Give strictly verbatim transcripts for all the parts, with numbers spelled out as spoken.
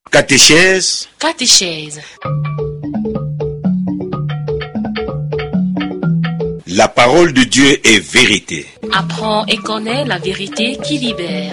Catéchèse. Catéchèse. La parole de Dieu est vérité. Apprends et connais la vérité qui libère.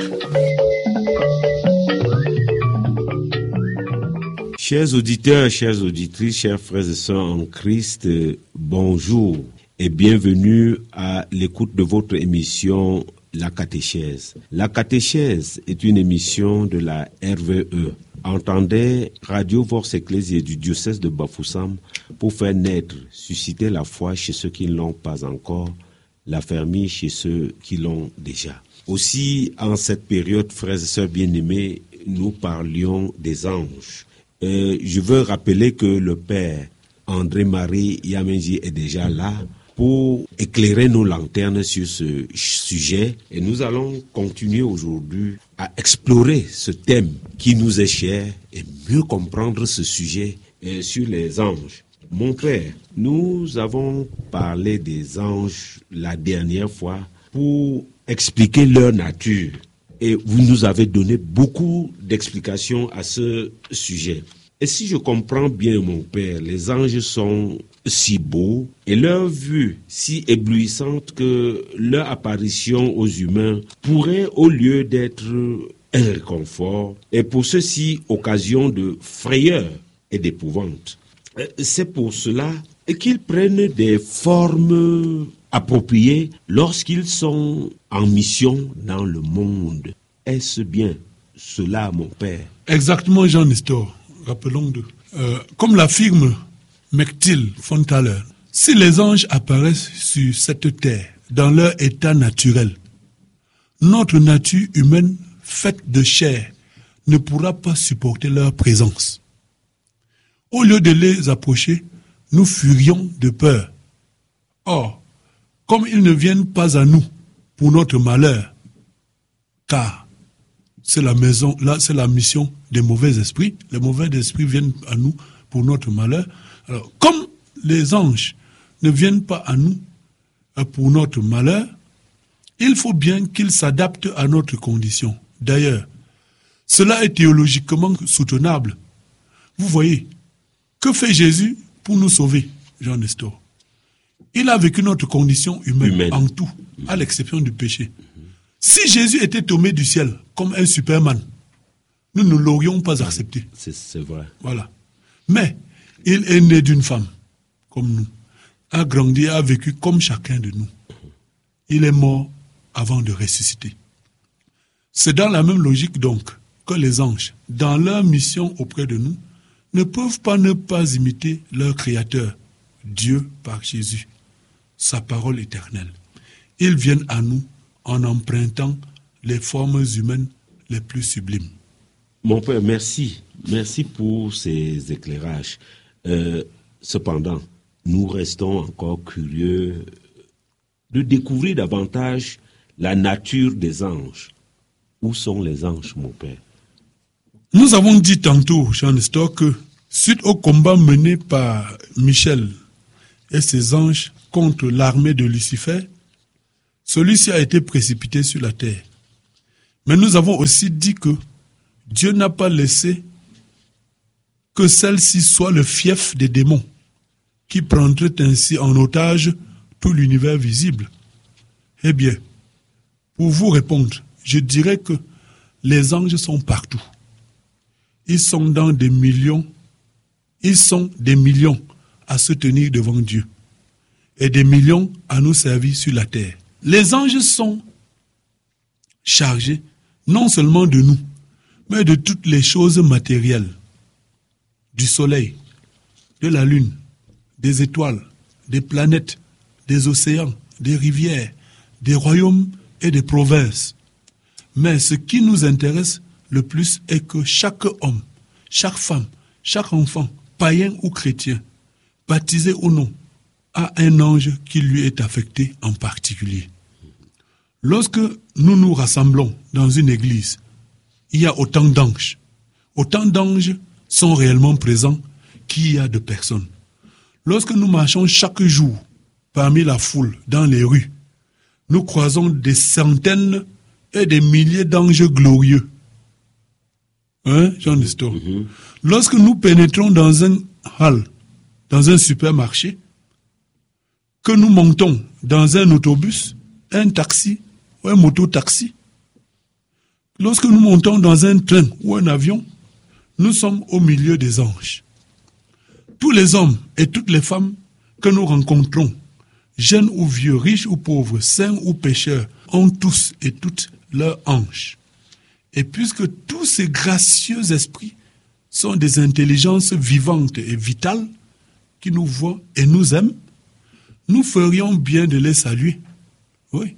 Chers auditeurs, chères auditrices, chers frères et sœurs en Christ, bonjour et bienvenue à l'écoute de votre émission La Catéchèse. La Catéchèse est une émission de la R V E. Entendez Radio Vox Ecclésiae du diocèse de Bafoussam pour faire naître, susciter la foi chez ceux qui ne l'ont pas encore, l'affermir chez ceux qui l'ont déjà. Aussi, en cette période, frères et sœurs bien-aimés, nous parlions des anges. Euh, je veux rappeler que le Père André-Marie Yamenji est déjà là pour éclairer nos lanternes sur ce sujet. Et nous allons continuer aujourd'hui à explorer ce thème qui nous est cher et mieux comprendre ce sujet euh, sur les anges. Mon Père, nous avons parlé des anges la dernière fois pour expliquer leur nature. Et vous nous avez donné beaucoup d'explications à ce sujet. Et si je comprends bien, mon Père, les anges sont si beaux et leur vue si éblouissante que leur apparition aux humains pourrait, au lieu d'être un réconfort, et pour ceux-ci, occasion de frayeur et d'épouvante. C'est pour cela qu'ils prennent des formes appropriées lorsqu'ils sont en mission dans le monde. Est-ce bien cela, mon Père? Exactement, Jean-Nestor. Rappelons-le. Euh, comme l'affirme Mechtil Fonthaler, si les anges apparaissent sur cette terre dans leur état naturel, notre nature humaine faite de chair ne pourra pas supporter leur présence. Au lieu de les approcher, nous furions de peur. Or, comme ils ne viennent pas à nous pour notre malheur, car c'est la maison, là, c'est la mission des mauvais esprits. Les mauvais esprits viennent à nous pour notre malheur. Alors, comme les anges ne viennent pas à nous pour notre malheur, il faut bien qu'ils s'adaptent à notre condition. D'ailleurs, cela est théologiquement soutenable. Vous voyez, que fait Jésus pour nous sauver, Jean-Nestor? Il a vécu notre condition humaine, humaine. en tout, à l'exception du péché. Si Jésus était tombé du ciel comme un Superman, nous ne l'aurions pas accepté. C'est, c'est vrai. Voilà. Mais il est né d'une femme, comme nous, a grandi, a vécu comme chacun de nous. Il est mort avant de ressusciter. C'est dans la même logique donc que les anges, dans leur mission auprès de nous, ne peuvent pas ne pas imiter leur Créateur, Dieu par Jésus, sa parole éternelle. Ils viennent à nous en empruntant les formes humaines les plus sublimes. Mon Père, merci. Merci pour ces éclairages. Euh, cependant, nous restons encore curieux de découvrir davantage la nature des anges. Où sont les anges, mon Père? Nous avons dit tantôt, Jean-Nestor, que suite au combat mené par Michel et ses anges contre l'armée de Lucifer, celui-ci a été précipité sur la terre. Mais nous avons aussi dit que Dieu n'a pas laissé que celle-ci soit le fief des démons, qui prendraient ainsi en otage tout l'univers visible. Eh bien, pour vous répondre, je dirais que les anges sont partout. Ils sont dans des millions, ils sont des millions à se tenir devant Dieu et des millions à nous servir sur la terre. Les anges sont chargés non seulement de nous, mais de toutes les choses matérielles, du soleil, de la lune, des étoiles, des planètes, des océans, des rivières, des royaumes et des provinces. Mais ce qui nous intéresse le plus est que chaque homme, chaque femme, chaque enfant, païen ou chrétien, baptisé ou non, a un ange qui lui est affecté en particulier. Lorsque nous nous rassemblons dans une église, il y a autant d'anges. Autant d'anges sont réellement présents qu'il y a de personnes. Lorsque nous marchons chaque jour parmi la foule, dans les rues, nous croisons des centaines et des milliers d'anges glorieux. Hein, Jean Nestor? Mhm. Lorsque nous pénétrons dans un hall, dans un supermarché, que nous montons dans un autobus, un taxi ou un moto-taxi, lorsque nous montons dans un train ou un avion, nous sommes au milieu des anges. Tous les hommes et toutes les femmes que nous rencontrons, jeunes ou vieux, riches ou pauvres, saints ou pécheurs, ont tous et toutes leurs anges. Et puisque tous ces gracieux esprits sont des intelligences vivantes et vitales qui nous voient et nous aiment, nous ferions bien de les saluer. Oui.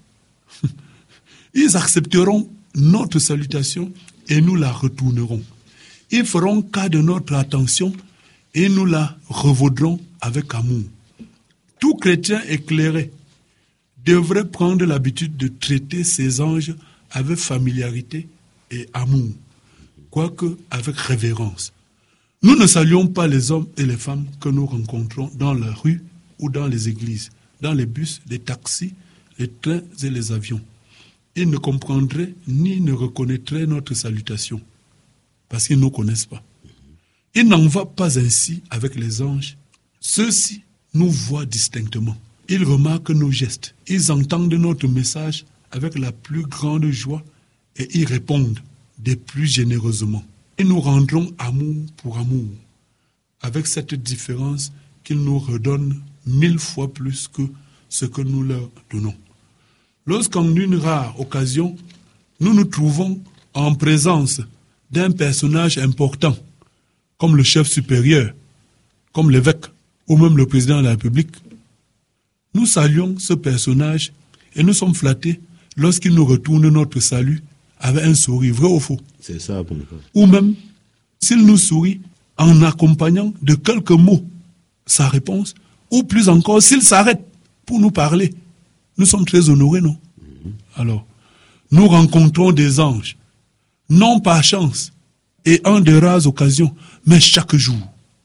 Ils accepteront notre salutation et nous la retournerons. Ils feront cas de notre attention et nous la revaudrons avec amour. Tout chrétien éclairé devrait prendre l'habitude de traiter ses anges avec familiarité et amour, quoique avec révérence. Nous ne saluons pas les hommes et les femmes que nous rencontrons dans la rue ou dans les églises, dans les bus, les taxis, les trains et les avions. Ils ne comprendraient ni ne reconnaîtraient notre salutation, parce qu'ils ne nous connaissent pas. Il n'en va pas ainsi avec les anges. Ceux-ci nous voient distinctement. Ils remarquent nos gestes. Ils entendent notre message avec la plus grande joie et y répondent des plus généreusement. Et nous rendrons amour pour amour, avec cette différence qu'ils nous redonnent mille fois plus que ce que nous leur donnons. Lorsqu'en une rare occasion, nous nous trouvons en présence d'un personnage important, comme le chef supérieur, comme l'évêque, ou même le président de la République, nous saluons ce personnage et nous sommes flattés lorsqu'il nous retourne notre salut avec un sourire, vrai ou faux? C'est ça, bon. Ou même, s'il nous sourit en accompagnant de quelques mots sa réponse, ou plus encore, s'il s'arrête pour nous parler, nous sommes très honorés, non? Mm-hmm. Alors, nous rencontrons des anges, non par chance et en de rares occasions, mais chaque jour.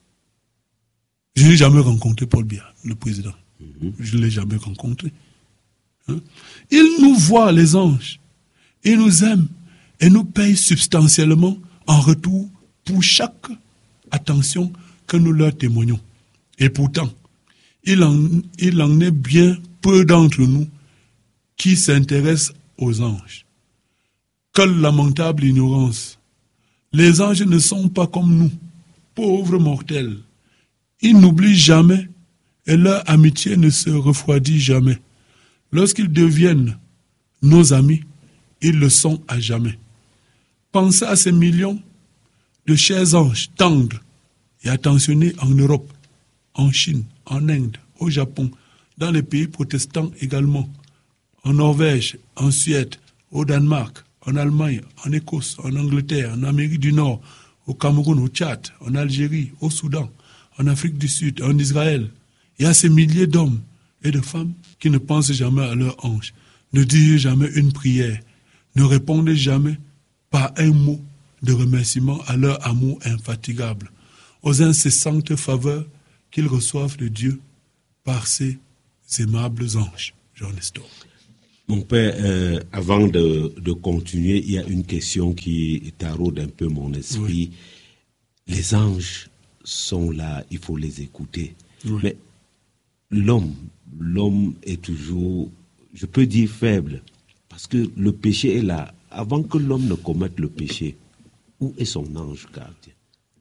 Je n'ai jamais rencontré Paul Biya, le président. Mm-hmm. Je ne l'ai jamais rencontré. Hein? Ils nous voient, les anges. Ils nous aiment et nous payent substantiellement en retour pour chaque attention que nous leur témoignons. Et pourtant, il en, il en est bien peu d'entre nous qui s'intéressent aux anges. Quelle lamentable ignorance! Les anges ne sont pas comme nous, pauvres mortels. Ils n'oublient jamais et leur amitié ne se refroidit jamais. Lorsqu'ils deviennent nos amis, ils le sont à jamais. Pensez à ces millions de chers anges tendres et attentionnés en Europe, en Chine, en Inde, au Japon, dans les pays protestants également, en Norvège, en Suède, au Danemark, en Allemagne, en Écosse, en Angleterre, en Amérique du Nord, au Cameroun, au Tchad, en Algérie, au Soudan, en Afrique du Sud, en Israël. Il y a ces milliers d'hommes et de femmes qui ne pensent jamais à leurs anges, ne disent jamais une prière, ne répondent jamais par un mot de remerciement à leur amour infatigable, aux incessantes faveurs qu'ils reçoivent de Dieu par ces aimables anges. Jean Nestor. Mon père, euh, avant de, de continuer, il y a une question qui taraude un peu mon esprit. Oui. Les anges sont là, il faut les écouter. Oui. Mais l'homme, l'homme est toujours, je peux dire, faible. Parce que le péché est là. Avant que l'homme ne commette le péché, où est son ange gardien?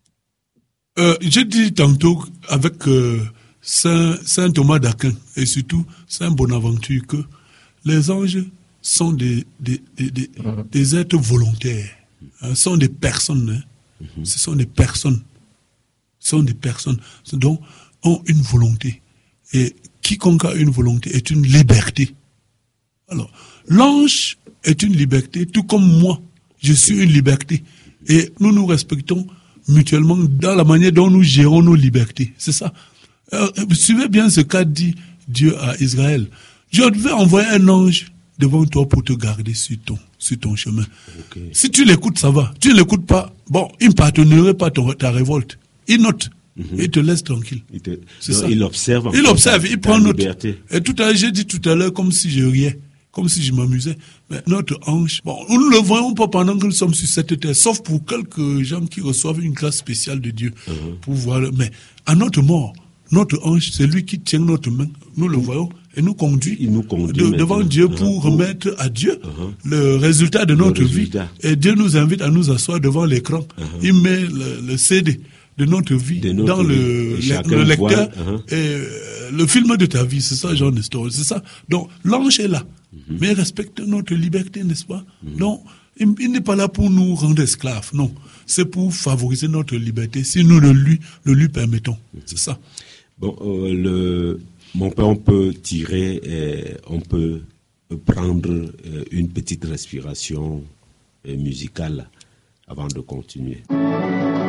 euh, J'ai dit tantôt avec euh, Saint, Saint Thomas d'Aquin et surtout Saint Bonaventure que les anges sont des, des, des, des, mmh. des êtres volontaires. Hein, sont des personnes. Hein. Mmh. Ce sont des personnes. Ce sont des personnes dont ont une volonté. Et quiconque a une volonté est une liberté. Alors, l'ange est une liberté, tout comme moi, je suis une liberté. Et nous nous respectons mutuellement dans la manière dont nous gérons nos libertés. C'est ça. Euh, suivez bien ce qu'a dit Dieu à Israël. Je vais envoyer un ange devant toi pour te garder sur ton, sur ton chemin. Okay. Si tu l'écoutes, ça va. Tu ne l'écoutes pas, bon, il ne pardonnerait pas ton, ta révolte. Il note. Mm-hmm. Il te laisse tranquille. Il, te... C'est ça. Il observe. Il observe, il prend note. Liberté. Et tout à l'heure, j'ai dit tout à l'heure comme si je riais. comme si je m'amusais. Mais notre ange, bon, nous ne le voyons pas pendant que nous sommes sur cette terre, sauf pour quelques gens qui reçoivent une grâce spéciale de Dieu uh-huh. pour voir. Le... Mais à notre mort, notre ange, c'est lui qui tient notre main. Nous le voyons et nous conduit, Il nous conduit de, devant Dieu uh-huh. pour remettre à Dieu uh-huh. le résultat de notre vie. Et Dieu nous invite à nous asseoir devant l'écran. Uh-huh. Il met le, le C D de notre vie de notre dans vie. le, le, le lecteur uh-huh. et euh, le film de ta vie, c'est ça, Jean Nestor, c'est ça. Donc l'ange est là, uh-huh. mais il respecte notre liberté, n'est-ce pas? Uh-huh. Donc il, il n'est pas là pour nous rendre esclaves, non. C'est pour favoriser notre liberté si nous le lui, le lui permettons. Uh-huh. C'est ça. Bon, euh, le, mon père, on peut tirer, euh, on peut prendre euh, une petite respiration euh, musicale avant de continuer.